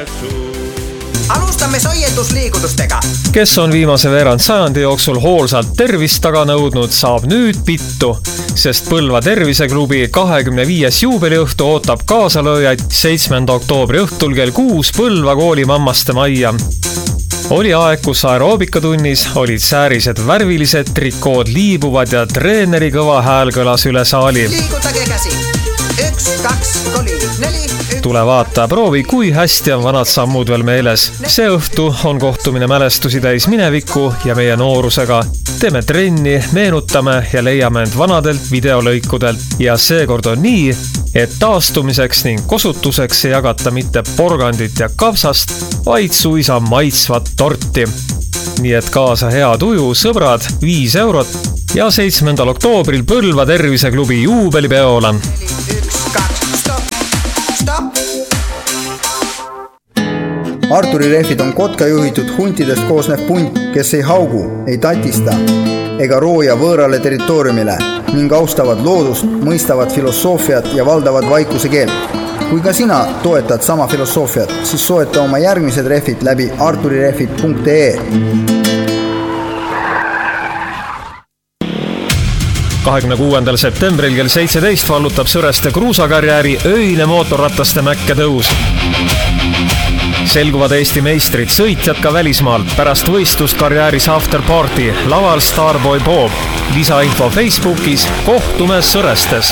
Alustame soiendusliigutustega. Kes on viimase veerand sajandi jooksul hoolsalt tervist taga nõudnud, saab nüüd pittu, sest Põlva terviseklubi 25. juubeliõhtu ootab kaasalööjaid 7. oktoobri õhtul kell 6 Põlva kooli mammaste majja. Oli aeg, kus aeroobikatunnis olid säärised värvilised, trikood liibuvad ja treeneri kõva hääl kõlas üle saali. Liigutage käsi. 1, 2, 3, 4. Tule vaata, proovi, kui hästi on vanad sammud veel meeles. See õhtu on kohtumine mälestusi täis minevikku ja meie noorusega. Teeme trenni, meenutame ja leiame end vanadelt videolõikudelt. Ja seekord on nii, et taastumiseks ning kosutuseks ei jagata mitte porgandit ja kapsast, vaid suisa maitsvat torti. Nii et kaasa hea tuju, sõbrad, 5 eurot ja 7. oktoobril Põlva terviseklubi juubelipeola. 1, 2, stop. Arturi rehvid on kotka juhitud huntidest koosnev punt, kes ei haugu, ei tatista ega rooja võõrale territooriumile ning austavad loodust, mõistavad filosoofiat ja valdavad vaikuse keelt. Kui ka sina toetad sama filosoofiat, siis soeta oma järgmised rehvid läbi arturirehvid.ee. 26. septembril kell 17 vallutab Sõreste kruusakarjääri öine mootorrataste mäkke tõus. Selguvad Eesti meistrid, sõitjad ka välismaalt, pärast võistlust karjääris afterparty, laval Starboy Bob. Lisainfo Facebookis, kohtume Sõrestes.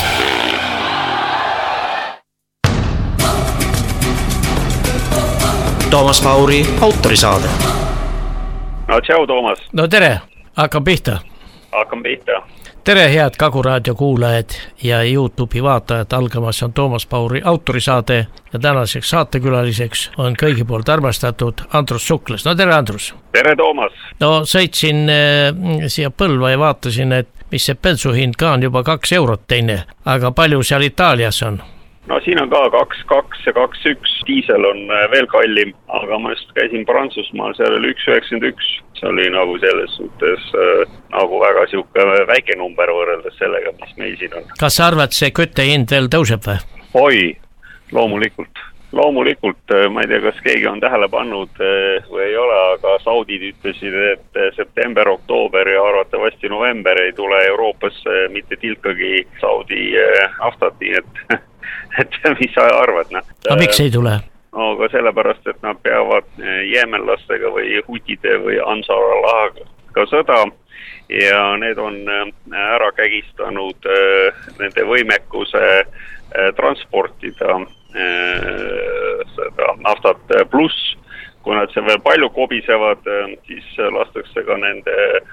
Toomas Pauri autorisaade. No tšau, Toomas. No tere, hakkam pihta. Tere, head Kagu-raadio kuulajad ja YouTube'i vaatajad. Algamas on Toomas Pauri autorisaade ja tänaseks saatekülaliseks on kõigi poolt armastatud Andrus Suklas. No tere, Andrus. Tere, Toomas. No sõitsin siia Põlva ja vaatasin, et mis see bensuhind ka on juba 2 eurot teine, aga palju seal Itaalias on? No siin on ka 2,2 ja 2,1. Diisel on veel kallim, aga ma just käisin Prantsusmaal, seal oli 1,91. See oli nagu selles suhtes nagu väga siuke väike number võrreldes sellega, mis meil siin on. Kas sa arvad, see küttehind veel tõuseb või? Oi, loomulikult. Ma ei tea, kas keegi on tähele pannud või ei ole, aga saudid ütlesid, et september, oktoober ja arvatavasti november ei tule Euroopasse mitte tilkagi saudi naftat, nii et mis sa arvad? Aga miks ei tule? No, aga sellepärast, et nad peavad jeemenlastega või hutide või Ansar-Allahiga sõda ja need on ära kägistanud nende võimekuse transportida seda naftat pluss. Kui nad see veel palju kobisevad, siis lastakse ka nende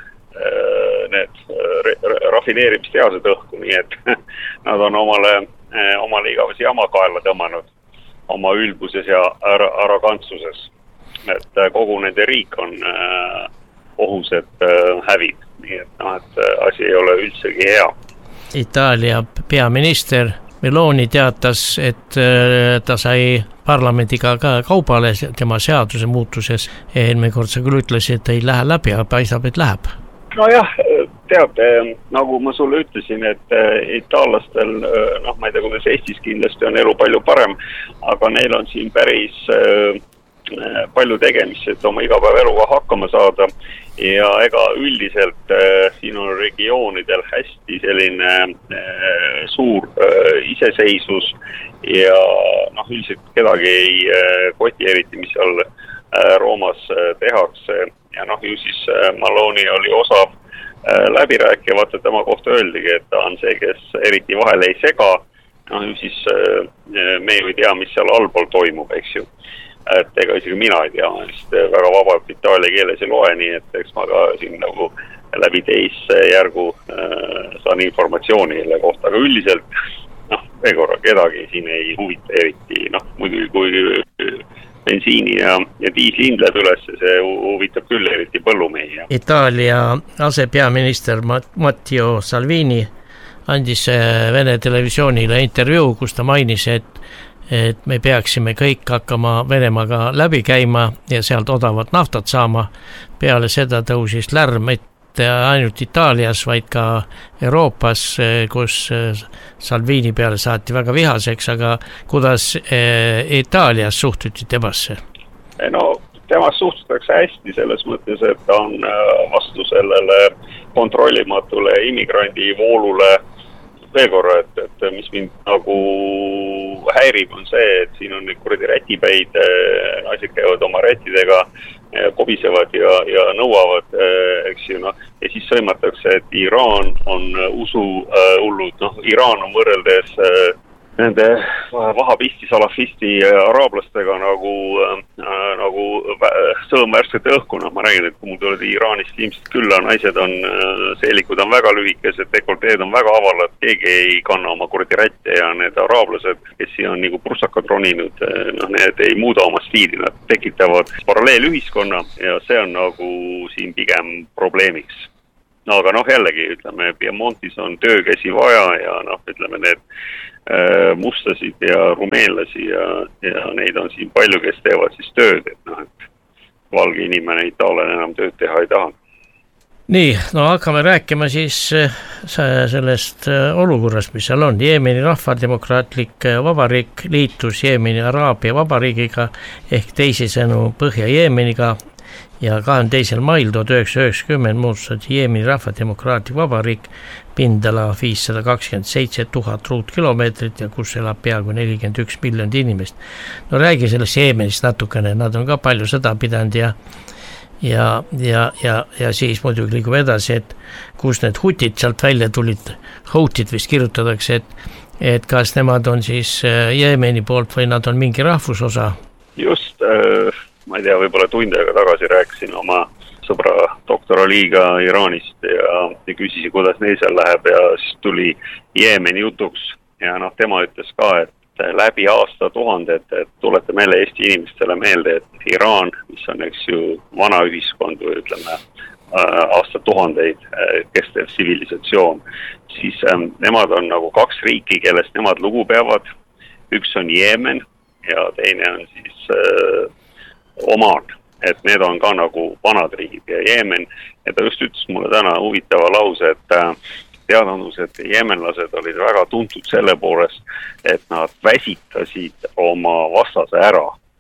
rafineerimistehased õhku, nii et nad on omale igavesi jamakaela tõmmanud oma ülbuses ja arrogantsuses. Et kogu nende riik on ohus, et hävib, nii et asi ei ole üldsegi hea. Itaalia peaminister Meloni teatas, et ta sai parlamendiga ka kaubale tema seaduse muutuses. Eelmine kord sa küll ütlesid, et ei lähe läbi, aga paistab, et läheb. No jah, tead, nagu ma sulle ütlesin, et itaallastel, ma ei tea, kuidas Eestis kindlasti on elu palju parem, aga neil on siin päris palju tegemist, et oma igapäevaeluga hakkama saada ja ega üldiselt siin on regioonidel hästi selline suur iseseisvus ja üldiselt kedagi ei koti eriti, mis seal Roomas tehakse ja ju siis Maloni oli osav läbirääkija, vaata tema kohta öeldigi, et ta on see, kes eriti vahele ei sega, ju siis me ju ei tea, mis seal allpool toimub, eks ju. Et ega isegi mina ei tea, sest väga vabalt itaalia keeles ei loe, nii et eks ma ka siin nagu läbi teise järgu saan informatsiooni selle kohta, aga üldiselt veel korra kedagi siin ei huvita eriti, muidugi kui bensiini ja diisli hind läheb üles, see huvitab küll eriti põllumehi. Itaalia asepeaminister Matteo Salvini andis Vene televisioonile intervjuu, kus ta mainis, et me peaksime kõik hakkama Venemaaga läbi käima ja sealt odavat naftat saama. Peale seda tõusis lärm, mitte ainult Itaalias, vaid ka Euroopas, kus Salvini peale saati väga vihaseks, aga kuidas Itaalias suhtuti temasse? No temast suhtutakse hästi selles mõttes, et ta on vastu sellele kontrollimatule immigrandi voolule. Veel korra, et mis mind nagu häirib on see, et siin on neid kuradi rätipäid, naised käivad oma rätidega, kobisevad ja nõuavad, eks ju, ja siis sõimatakse, et Iraan on usuhullud, Iraan on võrreldes nende vahabisti, salafisti araablastega nagu sõõm värsket õhku, ma räägin, et kui mul tuled Iraanist ilmselt külla, naised on, seelikud on väga lühikesed, dekolteed on väga avalad, keegi ei kanna oma kurdi rätte ja need araablased, kes siin on nagu prussakad roninud, need ei muuda oma stiili, nad tekitavad paralleelühiskonna ja see on nagu siin pigem probleemiks. Aga jällegi, ütleme, Piemontis on töökäsi vaja ja ütleme, need mustasid ja rumeenlasi ja neid on siin palju, kes teevad siis tööd, et valge inimene itaallane enam tööd teha ei taha. Nii, hakkame rääkima siis sellest olukorrast, mis seal on. Jeemeni rahvademokraatlik vabariik liitus Jeemeni Araabia vabariigiga ehk teisisõnu Põhja-Jeemeniga ja 22. mail 1990 moodustati Jeemeni rahvademokraatlik vabariik pindala 527 000 ruutkilomeetrit ja kus elab peaaegu 41 miljonit inimest. Räägi sellest Jeemenist natukene, nad on ka palju sõda pidanud ja siis muidugi liigub edasi, et kus need hutid sealt välja tulid, houtid vist kirjutatakse, et kas nemad on siis Jeemeni poolt või nad on mingi rahvusosa? Just, ma ei tea, võib-olla tunde aega tagasi rääkisin oma sõbra doktor Aliga Iraanist ja küsisin, kuidas neil seal läheb ja siis tuli Jeemeni jutuks ja tema ütles ka, et läbi aastatuhanded, et tulete meile Eesti inimestele meelde, et Iraan, mis on eks ju vana ühiskond või ütleme aastatuhandeid kestev tsivilisatsioon, siis nemad on nagu kaks riiki, kellest nemad lugu peavad. Üks on Jeemen ja teine on siis Oman. Et need on ka nagu vanad riigid ja Jeemen, ja ta just ütles mulle täna huvitava lause, et teadandus, et jeemenlased olid väga tuntud selle poolest, et nad väsitasid oma vastase ära.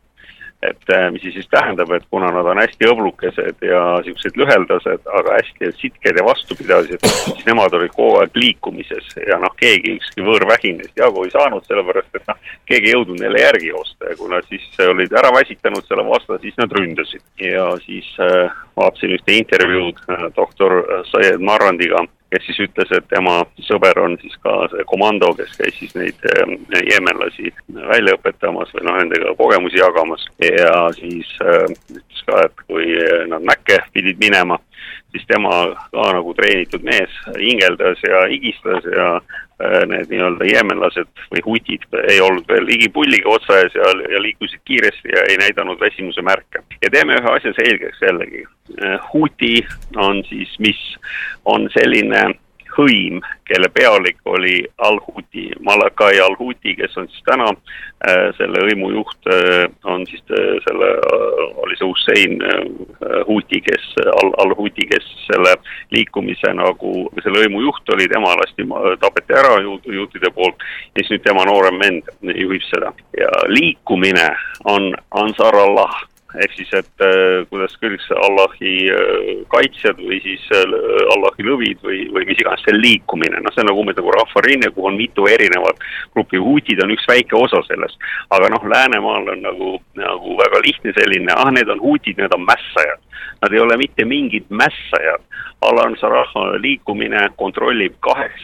Et mis siis tähendab, et kuna nad on hästi õblukesed ja siuksed lüheldased, aga hästi sitked ja vastupidased, siis nemad olid kogu aeg liikumises ja keegi ükski võõrvähinest jagu ei saanud, sellepärast, et keegi jõudnud neile järgi joosta ja kuna siis olid ära väsitanud selle vasta, siis nad ründasid. Ja siis vaatasin ühte intervjuud doktor Sayed Marrandiga, kes siis ütles, et tema sõber on siis ka see komando, kes käis siis neid jeemenlasi välja õpetamas või nendega kogemusi jagamas. Ja siis ütles ka, et kui nad Mäkke pidid minema, siis tema ka nagu treenitud mees hingeldas ja higistas ja need nii-öelda jeemenlased või hutid ei olnud veel igipulliga otsaes ja liikusid kiiresti ja ei näidanud väsimuse märke. Ja teeme ühe asja selgeks jällegi. Huti on siis, mis on selline hõim, kelle pealik oli Al-Huti, Malakai Al-Huti, kes on siis täna selle hõimu juht, on siis selle, oli see Hussein Huti, kes Al-Huti, kes selle liikumise nagu, selle hõimu juht oli, tema lasti tapeti ära juutide poolt, ja siis nüüd tema noorem vend juhib seda. Ja liikumine on Ansar Allah, ehk siis, et kuidas kõiks Allahi kaitsjad või siis Allahi lõvid või mis iganes see liikumine. See on nagu rahvarinne, kuhu on mitu erinevat gruppi. Hutid on üks väike osa sellest, aga Läänemaal on nagu väga lihtne selline, need on hutid, need on mässajad. Nad ei ole mitte mingid mässajad. Al-Ansar liikumine kontrollib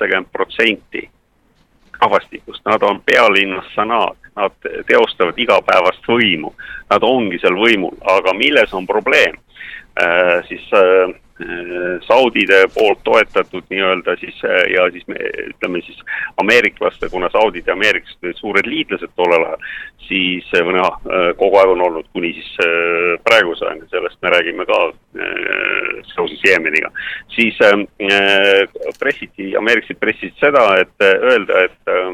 80% rahvastikust, nad on pealinnas Sanaad, nad teostavad igapäevast võimu, nad ongi seal võimul, aga milles on probleem? Siis Saudide poolt toetatud nii-öelda siis, ja siis me ütleme siis ameeriklaste, kuna Saudid ja ameeriklased olid suured liitlased tollel ajal, siis kogu aeg on olnud kuni siis praegu sajandi, sellest me räägime ka seoses Jeemeniga. Siis ameeriklased pressisid seda, et öelda,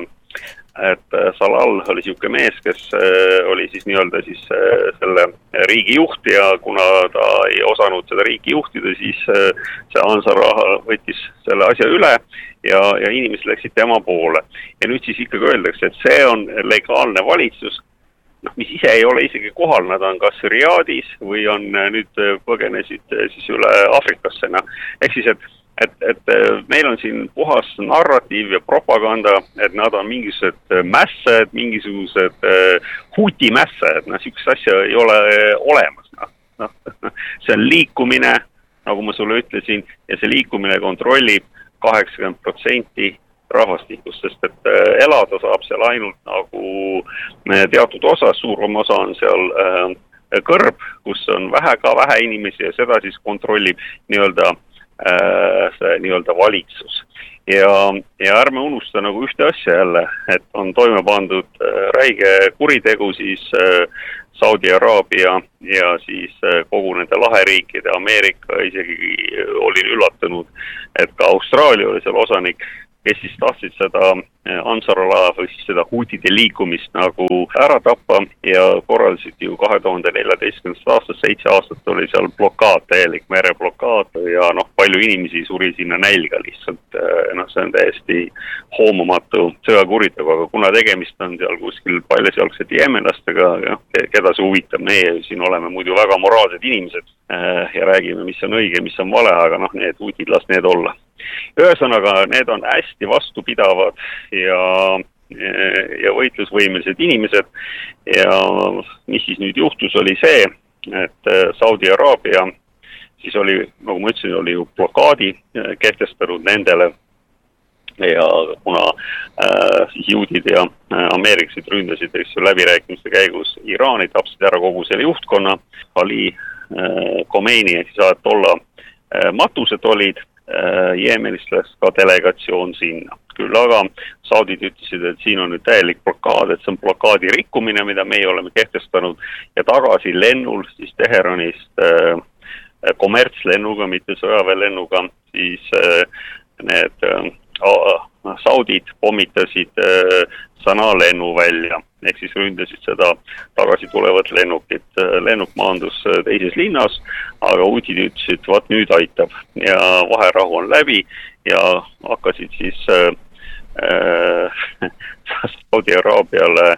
et Salal oli siuke mees, kes oli siis nii-öelda siis selle riigi juht ja kuna ta ei osanud seda riiki juhtida, siis see Ansar võttis selle asja üle ja inimesed läksid tema poole. Ja nüüd siis ikkagi öeldakse, et see on legaalne valitsus, mis ise ei ole isegi kohal, nad on kas Riadis või on nüüd põgenesid siis üle Aafrikasse. Ehk siis, et meil on siin puhas narratiiv ja propaganda, et nad on mingisugused mässed, mingisugused huutimässed, sihukest asja ei ole olemas. See on liikumine, nagu ma sulle ütlesin, ja see liikumine kontrollib 80% rahvastikust, sest et elada saab seal ainult nagu teatud osa, suurem osa on seal kõrb, kus on vähe inimesi ja seda siis kontrollib nii-öelda valitsus. Ja ärme unusta nagu ühte asja jälle, et on toime pandud räige kuritegu siis Saudi Araabia ja siis kogu nende laheriikide, Ameerika, isegi olin üllatunud, et ka Austraalia oli seal osanik, kes siis tahtsid seda Ansarallah või siis seda huutide liikumist nagu ära tappa ja korraldasid ju 2014. aastast 7 aastat oli seal blokaad, täielik mereblokaad ja palju inimesi suri sinna nälga lihtsalt. See on täiesti hoomamatu sõjakuritegu, aga kuna tegemist on seal kuskil paljasjalgsed jeemenlastega, keda see huvitab, meie siin oleme muidu väga moraalsed inimesed ja räägime, mis on õige, mis on vale, aga need huutid las need olla. Ühesõnaga, need on hästi vastupidavad ja võitlusvõimelised inimesed ja mis siis nüüd juhtus oli see, et Saudi Araabia siis oli, nagu ma ütlesin, oli ju blokaadi kehtestanud nendele ja kuna siis juudid ja ameeriklased ründasid läbirääkimiste käigus Iraani, tapsid ära kogu selle juhtkonna, Ali Khomeini ehk siis ajatolla matused olid, jeemenistest ka delegatsioon sinna. Küll aga saudid ütlesid, et siin on nüüd täielik blokaad, et see on blokaadi rikkumine, mida meie oleme kehtestanud ja tagasi lennul siis Teheranist kommertslennuga, mitte sõjaväelennuga, siis need saudid pommitasid Sanaa lennuvälja, ehk siis ründasid seda tagasi tulevat lennukit. Lennuk maandus teises linnas, aga uudid ütlesid, vaat nüüd aitab ja vaherahu on läbi ja hakkasid siis Saudi Araabiale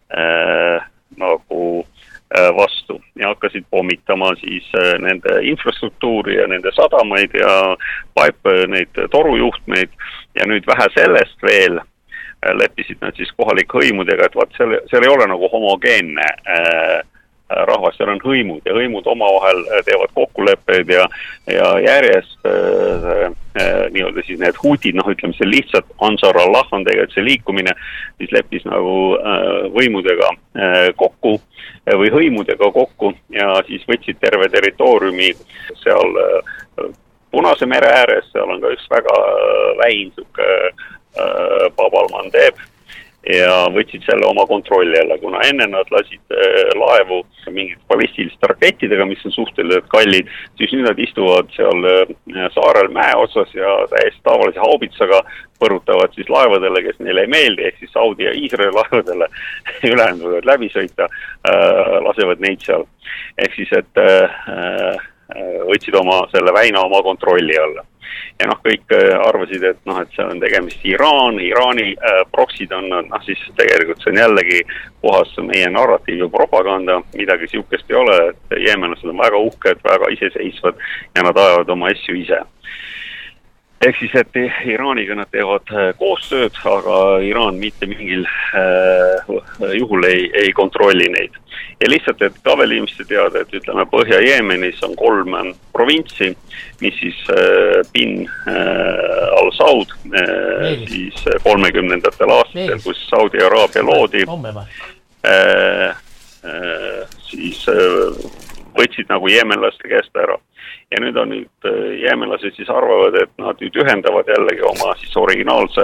nagu vastu ja hakkasid pommitama siis nende infrastruktuuri ja nende sadamaid ja neid torujuhtmeid ja nüüd vähe sellest veel leppisid nad siis kohalike hõimudega, et vaat seal ei ole nagu homogeenne rahvas, seal on hõimud ja hõimud omavahel teevad kokkuleppeid ja järjest nii-öelda siis need huutid, ütleme see lihtsalt Ansarallah on tegelikult see liikumine, siis leppis nagu võimudega kokku või hõimudega kokku ja siis võtsid terve territooriumi seal Punase mere ääres, seal on ka üks väga vähin Babal Mandeb ja võtsid selle oma kontrolli jälle, kuna enne nad lasid laevu mingid ballistiliste rakettidega, mis on suhteliselt kallid, siis nüüd nad istuvad seal saarel mäe otsas ja täiesti tavalise haubitsaga põrutavad siis laevadele, kes neile ei meeldi, ehk siis Saudi ja Iisraeli laevadele ülejäänud võivad läbi sõita, lasevad neid seal. Ehk siis, et võtsid selle väina oma kontrolli alla. Ja kõik arvasid, et see on tegemist Iraani proksid on, siis tegelikult see on jällegi puhas meie narratiiv ja propaganda, midagi sihukest ei ole, et jeemenlased on väga uhked, väga iseseisvad ja nad ajavad oma asju ise. Ehk siis, et Iraaniga nad teevad koostööd, aga Iraan mitte mingil juhul ei kontrolli neid. Ja lihtsalt, et ka veel inimeste teada, et ütleme Põhja-Jeemenis on 3 provintsi, mis siis Bin al-Saud siis 30ndatel aastatel, kus Saudi Araabia loodi, siis võtsid nagu jeemenlaste käest ära. Ja nüüd on jeemenlased siis arvavad, et nad nüüd ühendavad jällegi oma siis originaalse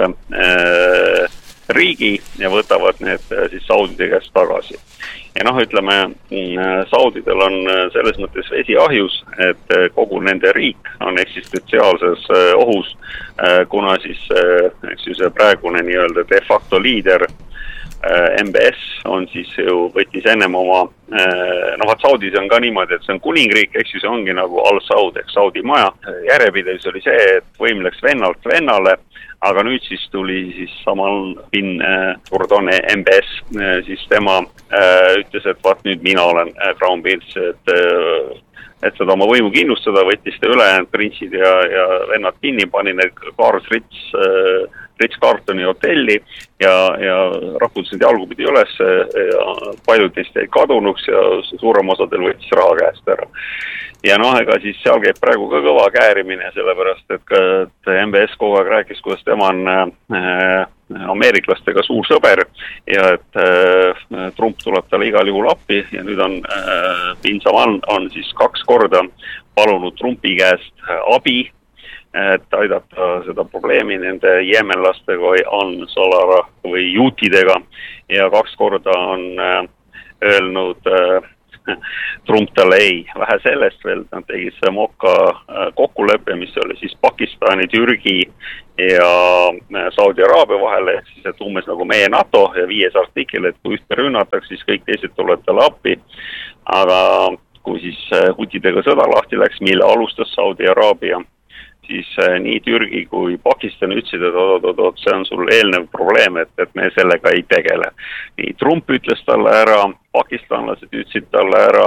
riigi ja võtavad need siis saudide käest tagasi. Ja ütleme, saudidel on selles mõttes vesi ahjus, et kogu nende riik on eksistentsiaalses ohus, kuna siis see praegune nii-öelda de facto liider MBS on siis ju võttis ennem oma, Saudis on ka niimoodi, et see on kuningriik, eks ju see ongi nagu Al-Saud ehk Saudi maja. Järjepidevus oli see, et võim läks vennalt vennale, aga nüüd siis tuli siis samal bin Bourdon MBS, siis tema ütles, et vaat nüüd mina olen Crown Prince, et seda oma võimu kindlustada, võttis ta ülejäänud printsid ja vennad kinni, pani need Cars Ritz-Carltoni hotelli ja raputasid jalgupidi üles ja paljud neist jäid kadunuks ja suurem osadel võttis raha käest ära. Ja ega siis seal käib praegu ka kõva käärimine, sellepärast et MBS kogu aeg rääkis, kuidas tema on ameeriklastega suur sõber ja et Trump tuleb talle igal juhul appi ja nüüd on bin Salman on siis 2 korda palunud Trumpi käest abi, et aidata seda probleemi nende jeemenlastega või Ansarala või juutidega ja 2 korda on öelnud Trump talle ei. Vähe sellest veel, nad tegid see Mokka kokkulepe, mis oli siis Pakistani, Türgi ja Saudi Araabia vahel, ehk siis et umbes nagu meie NATO ja 5. artikkel, et kui ühte rünnataks, siis kõik teised tulevad talle appi. Aga kui siis hutidega sõda lahti läks, mille alustas Saudi Araabia, siis nii Türgi kui Pakistan ütlesid, et see on sul eelnev probleem, et me sellega ei tegele. Nii Trump ütles talle ära, pakistanlased ütlesid talle ära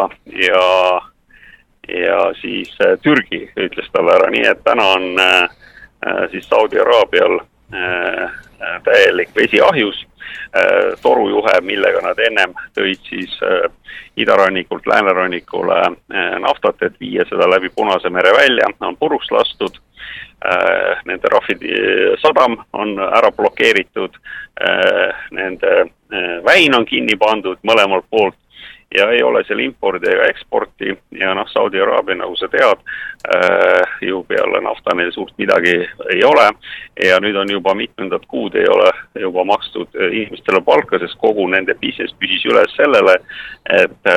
ja siis Türgi ütles talle ära. Nii et täna on siis Saudi Araabial täielik vesi ahjus, torujuhe, millega nad ennem tõid siis idarannikult läänerannikule naftat, et viia seda läbi Punase mere välja, on puruks lastud. Nende Rafidi sadam on ära blokeeritud, nende väin on kinni pandud mõlemalt poolt ja ei ole seal impordi ega eksporti ja Saudi Araabia, nagu sa tead, ju peale nafta neil suurt midagi ei ole ja nüüd on juba mitmendat kuud ei ole juba makstud inimestele palka, sest kogu nende business püsis üles sellele, et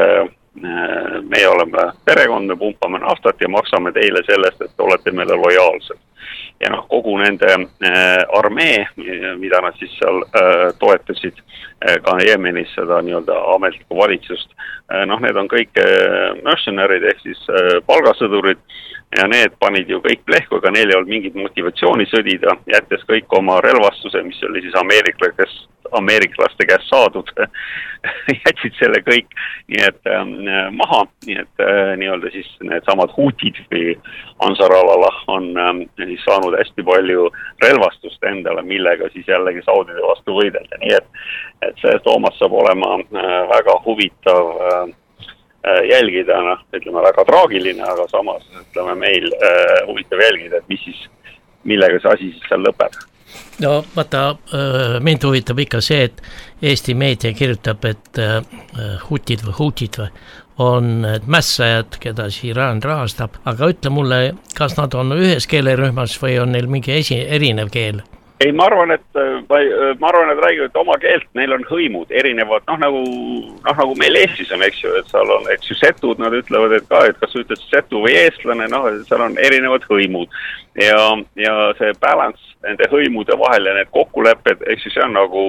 meie oleme perekond, me pumpame naftat ja maksame teile sellest, et olete meile lojaalsed. Ja kogu nende armee, mida nad siis seal toetasid ka Jeemenis seda nii-öelda ametlikku valitsust, need on kõik mercenarid ehk siis palgasõdurid ja need panid ju kõik plehku, aga neil ei olnud mingit motivatsiooni sõdida, jättes kõik oma relvastuse, mis oli siis ameeriklaste käest saadud, jätsid selle kõik nii et maha, nii et nii-öelda siis need samad hutid või Ansarala on siis saanud hästi palju relvastust endale, millega siis jällegi Saudide vastu võidelda, nii et see Toomas saab olema väga huvitav jälgida, ütleme väga traagiline, aga samas ütleme meil huvitav jälgida, et millega see asi siis seal lõpeb. No vaata, mind huvitab ikka see, et Eesti meedia kirjutab, et hutid on mässajad, keda Iraan rahastab, aga ütle mulle, kas nad on ühes keelerühmas või on neil mingi erinev keel? Ei, ma arvan, et räägivad oma keelt, neil on hõimud erinevad, nagu meil Eestis on, eks ju, et seal on, eks ju, setud, nad ütlevad, et kas sa ütled setu või eestlane, seal on erinevad hõimud ja see balance nende hõimude vahel ja need kokkulepped, eks ju, see on nagu,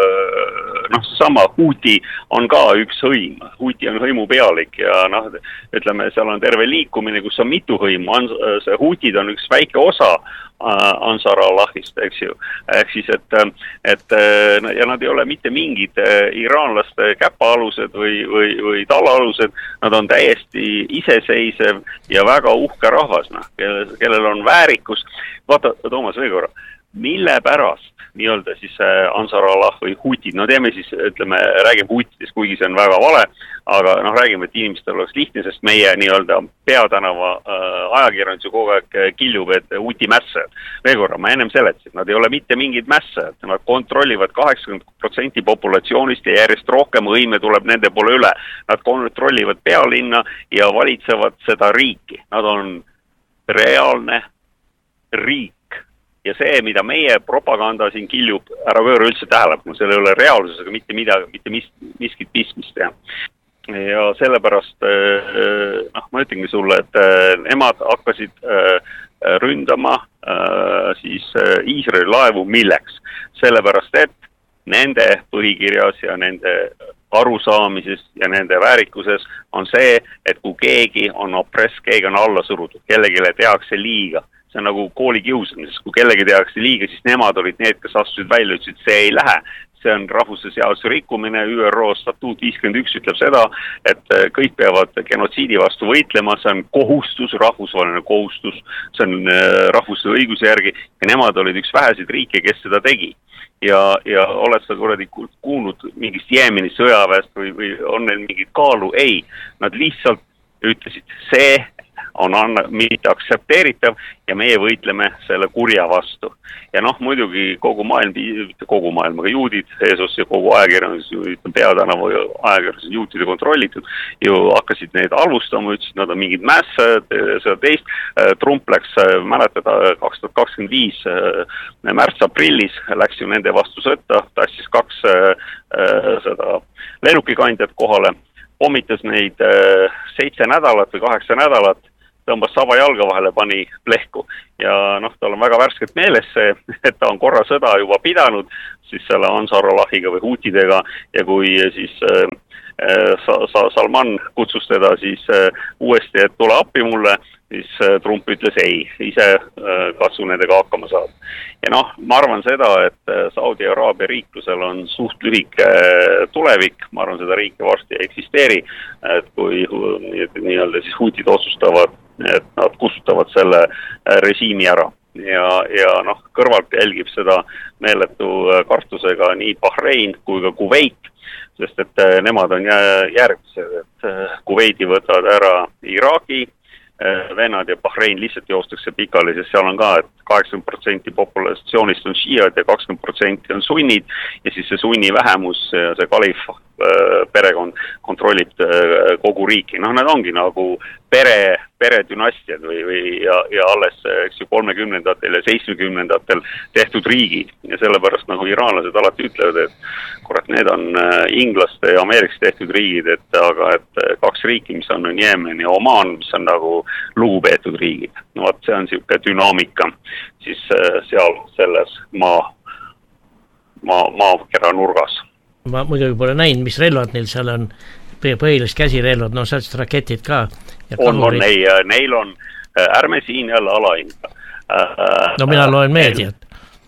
seesama huti on ka üks hõim, huti on hõimu pealik ja ütleme, seal on terve liikumine, kus on mitu hõimu, see hutid on üks väike osa Ansaralahist, eks ju. Ehk siis, et ja nad ei ole mitte mingid iraanlaste käpaalused või talaalused, nad on täiesti iseseisev ja väga uhke rahvas, kellel on väärikus. Vaata, Toomas, veel korra, mille pärast nii-öelda siis Ansaralah või hutid, teeme siis, ütleme, räägime hutidest, kuigi see on väga vale, aga räägime, et inimestel oleks lihtne, sest meie nii-öelda peatänava ajakirjanduse kogu aeg kiljub, et huti mässajad. Veel korra, ma ennem seletasin, nad ei ole mitte mingid mässajad, nad kontrollivad 80% populatsioonist ja järjest rohkem hõime tuleb nende poole üle. Nad kontrollivad pealinna ja valitsevad seda riiki. Nad on reaalne riik. Ja see, mida meie propaganda siin kiljub, ära pööra üldse tähelepanu, seal ei ole reaalsusega mitte miskit pistmist teha. Ja sellepärast, ma ütlengi sulle, et nemad hakkasid ründama siis Iisraeli laevu milleks. Sellepärast, et nende põhikirjas ja nende arusaamises ja nende väärikuses on see, et kui keegi on opress, keegi on alla surutud, kellegile tehakse liiga. See on nagu kooli kiusamises, kui kellegi tehakse liiga, siis nemad olid need, kes astusid välja, ütlesid, see ei lähe. See on rahvuse seaduse rikkumine, ÜRO statuut 51 ütleb seda, et kõik peavad genotsiidi vastu võitlema, see on kohustus, rahvusvaheline kohustus, see on rahvuse õiguse järgi ja nemad olid üks väheseid riike, kes seda tegi. Ja oled sa kuradi kuulnud mingist Jeemeni sõjaväest või on neil mingit kaalu? Ei, nad lihtsalt ütlesid, see on mitte aktsepteeritav ja meie võitleme selle kurja vastu. Ja muidugi kogu maailm, aga juudid, Eesos ja kogu ajakirjandus, peatänava ajakirjandus juutide kontrollitud, ju hakkasid neid alustama, ütlesid, nad on mingid mässad, seda teist. Trump läks, mäletada, 2025 märts-aprillis läks ju nende vastu sõtta, tassis 2 seda lennukikandjat kohale, pommitas neid 7 nädalat või 8 nädalat, tõmbas saba jalga vahele, pani plehku. Ja tal on väga värskelt meeles see, et ta on korra sõda juba pidanud, siis selle Ansar-Allahiga või huutidega ja kui siis Salman kutsus teda siis uuesti, et tule appi mulle, siis Trump ütles ei, ise katsu nendega hakkama saada. Ja ma arvan seda, et Saudi Araabia riiklusel on suht lühike tulevik, ma arvan seda riiki varsti ei eksisteeri, et kui nii-öelda siis huutid otsustavad, et nad kustutavad selle režiimi ära. Ja kõrvalt jälgib seda meeletu kartusega nii Bahrein kui ka Kuveit, sest et nemad on järgmised, et Kuveidi võtavad ära Iraagi, Venad ja Bahrein lihtsalt joostakse pikali, sest seal on ka, et 80% populatsioonist on šiiad ja 20% on sunnid ja siis see sunni vähemus ja see kalif perekond kontrollib kogu riiki. Nad ongi nagu peredünastiad ja alles 30-ndatel ja 70-ndatel tehtud riigid ja sellepärast nagu iraanlased alati ütlevad, et kurat, need on inglaste ja Ameerikas tehtud riigid, aga et 2 riiki, mis on Jeemen ja Oman, mis on nagu lugupeetud riigid. See on siuke dünaamika siis seal selles maakera nurgas. Ma muidugi pole näinud, mis relvad neil seal on, põhilist käsirelvad, sealt raketid ka. On, neil on, ärme siin jälle alahinda. Mina loen meediat.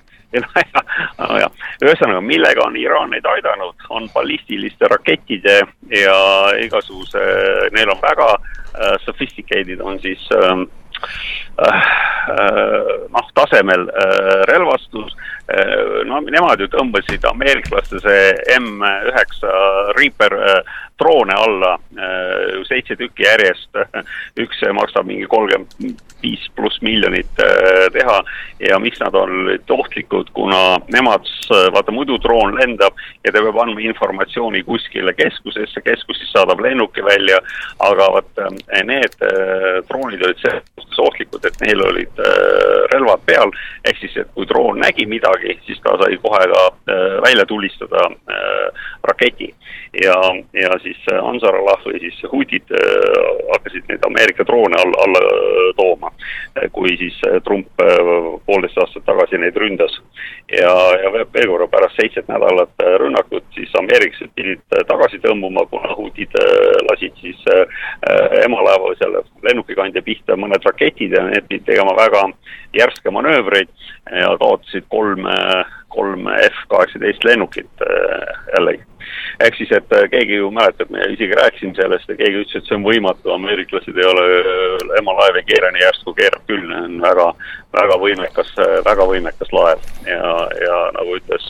Ühesõnaga, millega on Iraan neid aidanud, on ballistiliste rakettide ja igasuguse, neil on väga sophisticated, on siis tasemel relvastus. Nemad ju tõmbasid ameeriklaste see M9 Reaper droone alla 7 tükki järjest. Üks maksab mingi 35+ miljonit teha ja miks nad on ohtlikud, kuna nemad, vaata muidu droon lendab ja ta peab andma informatsiooni kuskile keskusesse, keskus siis saadab lennuki välja, aga need droonid olid selles ohtlikud, et neil olid relvad peal, ehk siis, et kui droon nägi midagi, siis ta sai kohe ka välja tulistada raketi ja siis Ansar-Allah või siis huutid hakkasid neid Ameerika droone alla tooma, kui siis Trump 1,5 aastat tagasi neid ründas ja veel korra pärast 7 nädalat rünnakut, siis ameeriklased pidid tagasi tõmbuma, kuna huutid lasid siis emalaeva või selle lennukikandja pihta mõned raketid ja need pidid tegema väga järske manöövreid ja kaotasid 3 F-18 lennukit jällegi. Ehk siis, et keegi ju mäletab, me isegi rääkisime sellest ja keegi ütles, et see on võimatu, ameeriklased ei ole emalaev ja keera nii järsku keerab küll, on väga võimekas laev ja nagu ütles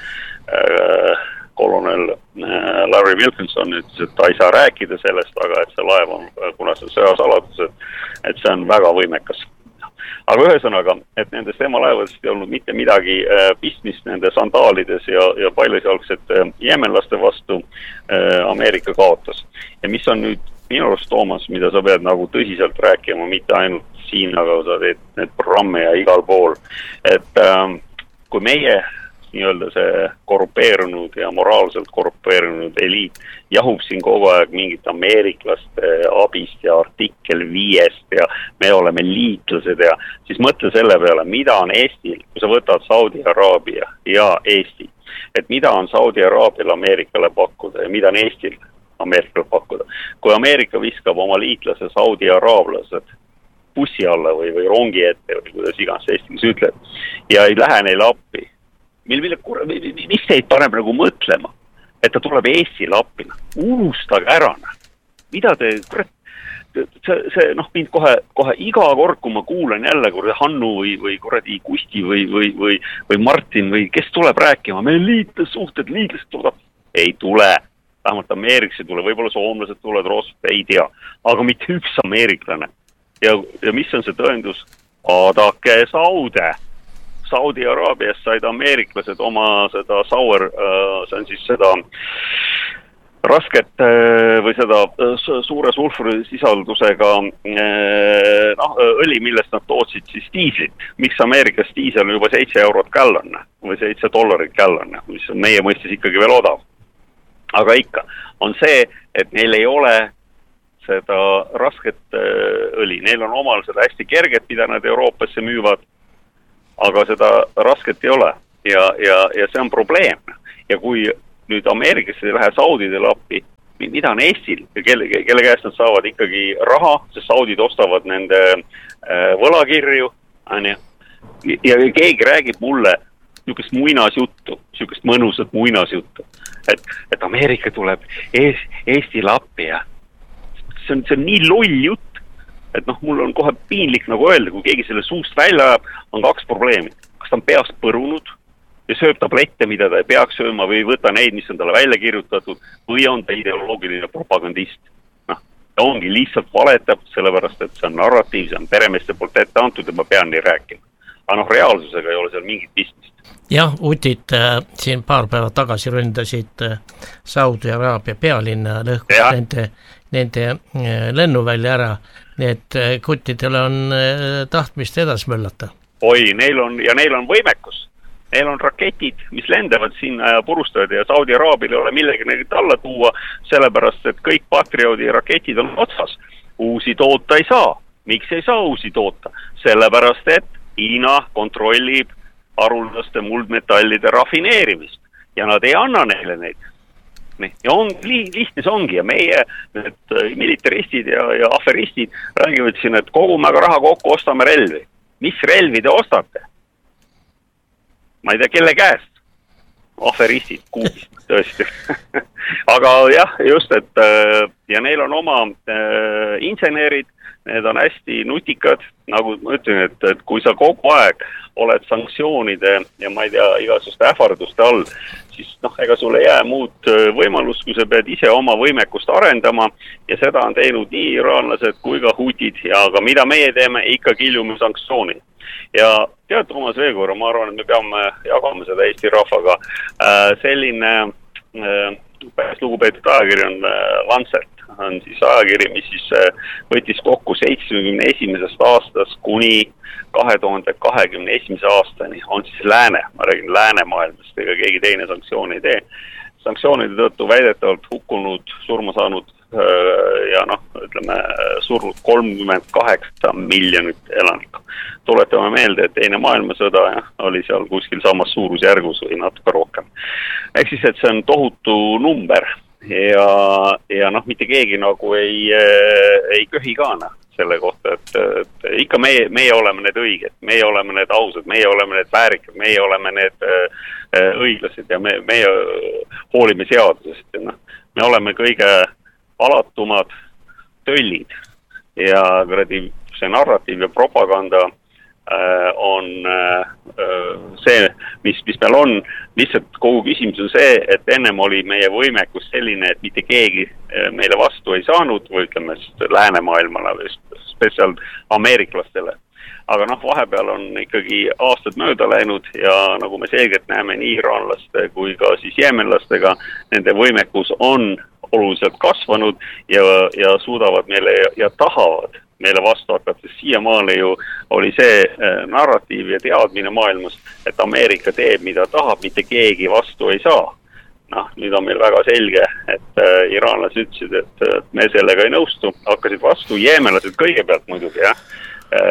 kolonel Larry Wilkinson ütles, et ta ei saa rääkida sellest, aga et see laev on, kuna see sõjasaladus, et see on väga võimekas. Aga ühesõnaga, et nendest emalaevadest ei olnud mitte midagi pistmist nende sandaalides ja paljusalgsete jeemenlaste vastu Ameerika kaotas. Ja mis on nüüd minu arust, Toomas, mida sa pead nagu tõsiselt rääkima, mitte ainult siin, aga sa teed need programme ja igal pool, et kui meie nii-öelda see korrupeerunud ja moraalselt korrupeerunud eliit jahub siin kogu aeg mingit ameeriklaste abist ja artikkel 5 ja me oleme liitlased ja siis mõtle selle peale, mida on Eestil, kui sa võtad Saudi Araabia ja Eesti. et mida on Saudi Araabial Ameerikale pakkuda ja mida on Eestil Ameerikale pakkuda. Kui Ameerika viskab oma liitlase Saudi araablased bussi alla või rongi ette või kuidas iganes Eestis ütleb ja ei lähe neile appi, mis teid paneb nagu mõtlema, et ta tuleb Eestile appi, unustage ära, mida te, see mind kohe iga kord, kui ma kuulen jälle kuradi Hannu või kuradi Kusti või Martin või kes tuleb rääkima, meil liitlassuhted tuleb, ei tule, vähemalt Ameerikas ei tule, võib-olla soomlased tulevad, rooslased, ei tea, aga mitte üks ameeriklane. Ja mis on see tõendus? Vaadake Saudi Araabias said ameeriklased oma seda see on siis seda rasket või seda suure sulfurisisaldusega õli, millest nad tootsid siis diislit. Miks Ameerikas diisel on juba €7 gallon või $7 gallon, mis on meie mõistes ikkagi veel odav. Aga ikka on see, et neil ei ole seda rasket õli. Neil on omal seda hästi kerget, mida nad Euroopasse müüvad, aga seda rasket ei ole. Ja see on probleem. Ja kui nüüd Ameerikasse ei lähe Saudidele appi, mida on Eestil, kelle käest nad saavad ikkagi raha, sest Saudid ostavad nende võlakirju, ja keegi räägib mulle niisugust muinasjuttu, niisugust mõnusat muinasjuttu, et Ameerika tuleb Eestile appi ja see on nii loll jutt, et mul on kohe piinlik nagu öelda, kui keegi selle suust välja ajab, on 2 probleemi. Kas ta on peast põrunud ja sööb tablette, mida ta ei peaks sööma või võta neid, mis on talle välja kirjutatud, või on ta ideoloogiline propagandist. Ta ongi lihtsalt valetab, sellepärast, et see on narratiiv, see on peremeeste poolt ette antud ja ma pean nii rääkima. Aga reaalsusega ei ole seal mingit pistmist. Jah, utid siin paar päeva tagasi ründasid Saudi Araabia pealinna lõhkus nende lennuvälja ära, nii et kuttidel on tahtmist edas möllata. Oi, neil on võimekus. Neil on raketid, mis lendavad sinna ja purustavad ja Saudi Araabil ei ole millegi neid alla tuua, sellepärast, et kõik Patrioti raketid on otsas. Uusi toota ei saa. Miks ei saa uusi toota? Sellepärast, et Hiina kontrollib haruldaste muldmetallide rafineerimist ja nad ei anna neile neid. Ja lihtne see ongi ja meie need militaristid ja aferistid räägivad siin, et kogume aga raha kokku, ostame relvi. Mis relvi te ostate? Ma ei tea, kelle käest? Aferistid, kuubist, tõesti. Aga jah, just, et ja neil on oma insenerid, need on hästi nutikad, nagu ma ütlen, et kui sa kogu aeg oled sanktsioonide ja ma ei tea, igasuguste ähvarduste all, siis ega sulle jää muud võimalust, kui sa pead ise oma võimekust arendama ja seda on teinud nii iraanlased kui ka hutid ja aga mida meie teeme, ikka kiljume sanktsiooni. Ja tead, Toomas Veekoor, ma arvan, et me peame jagama seda Eesti rahvaga. Selline päris lugupeetud ajakiri on Lancet, on siis ajakiri, mis siis võttis kokku 71. aastast kuni 2021. aastani. On siis ma räägin läänemaailmast, ega keegi teine sanktsiooni ei tee. Sanktsioonide tõttu väidetavalt hukkunud, surma saanud ja ütleme, surnud 38 miljonit elanikku. Tuletame meelde, et teine maailmasõda oli seal kuskil samas suurusjärgus või natuke rohkem. Ehk siis, et see on tohutu number ja mitte keegi nagu ei köhi kaana selle kohta, et ikka meie oleme need õiged, meie oleme need ausad, meie oleme need väärikad, meie oleme need õiglased ja meie hoolime seadusest. Me oleme kõige alatumad töllid ja see narratiiv ja propaganda on see, mis meil on. Lihtsalt kogu küsimus on see, et ennem oli meie võimekus selline, et mitte keegi meile vastu ei saanud, või ütleme läänemaailmale või spetsiaal ameeriklastele. Aga vahepeal on ikkagi aastad mööda läinud ja nagu me selgelt näeme nii iraanlaste kui ka siis jeemenlastega, nende võimekus on oluliselt kasvanud ja suudavad meile ja tahavad meile vastu hakata. Siiamaani ju oli see narratiiv ja teadmine maailmas, et Ameerika teeb, mida tahab, mitte keegi vastu ei saa. Nüüd on meil väga selge, et iraanlased ütlesid, et me sellega ei nõustu, hakkasid vastu, jeemenlased kõigepealt muidugi,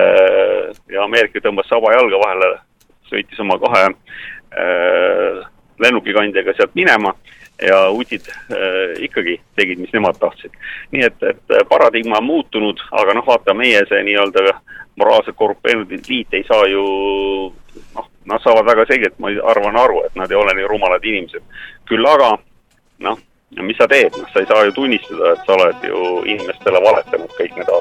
ja Ameerika tõmbas saba jalga vahele, sõitis oma 2 lennukikandjaga sealt minema ja utid ikkagi tegid, mis nemad tahtsid. Nii et paradigma on muutunud, aga vaata meie see nii-öelda moraalselt korrupeerunud liit ei saa ju, nad saavad väga selgelt, ma arvan aru, et nad ei ole nii rumalad inimesed. Küll aga, mis sa teed? Sa ei saa ju tunnistada, et sa oled ju inimestele valetanud kõik need